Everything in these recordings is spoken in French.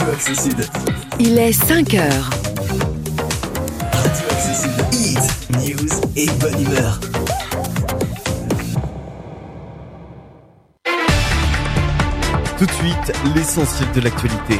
Axe Sud. Il est 5 heures. Radio Axe Sud. Hit, news et bonne humeur. Tout de suite, l'essentiel de l'actualité.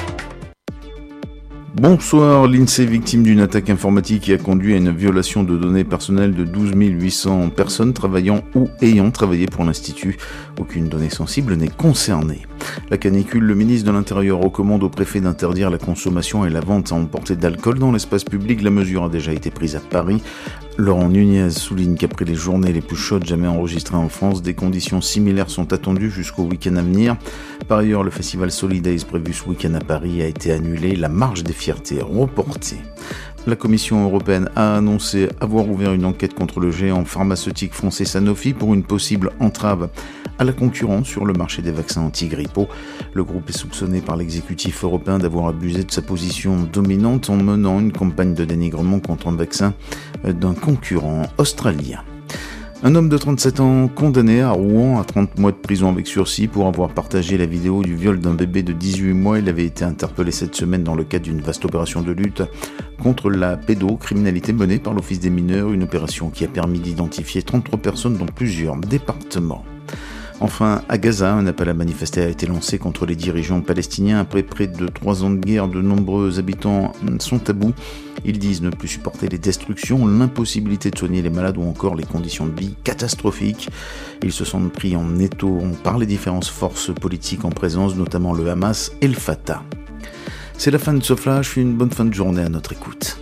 Bonsoir, l'INSEE victime d'une attaque informatique qui a conduit à une violation de données personnelles de 12 800 personnes travaillant ou ayant travaillé pour l'Institut. Aucune donnée sensible n'est concernée. La canicule, le ministre de l'Intérieur recommande au préfet d'interdire la consommation et la vente à emporter d'alcool dans l'espace public. La mesure a déjà été prise à Paris. Laurent Nunez souligne qu'après les journées les plus chaudes jamais enregistrées en France, des conditions similaires sont attendues jusqu'au week-end à venir. Par ailleurs, le festival Solidays prévu ce week-end à Paris a été annulé, la marche des fiertés reportée. La Commission européenne a annoncé avoir ouvert une enquête contre le géant pharmaceutique français Sanofi pour une possible entrave à la concurrence sur le marché des vaccins anti-grippaux. Le groupe est soupçonné par l'exécutif européen d'avoir abusé de sa position dominante en menant une campagne de dénigrement contre un vaccin d'un concurrent australien. Un homme de 37 ans condamné à Rouen à 30 mois de prison avec sursis pour avoir partagé la vidéo du viol d'un bébé de 18 mois. Il avait été interpellé cette semaine dans le cadre d'une vaste opération de lutte contre la pédocriminalité menée par l'Office des mineurs, une opération qui a permis d'identifier 33 personnes dans plusieurs départements. Enfin, à Gaza, un appel à manifester a été lancé contre les dirigeants palestiniens. Après près de 3 ans de guerre, de nombreux habitants sont à bout. Ils disent ne plus supporter les destructions, l'impossibilité de soigner les malades ou encore les conditions de vie catastrophiques. Ils se sentent pris en étau par les différentes forces politiques en présence, notamment le Hamas et le Fatah. C'est la fin de ce flash, une bonne fin de journée à notre écoute.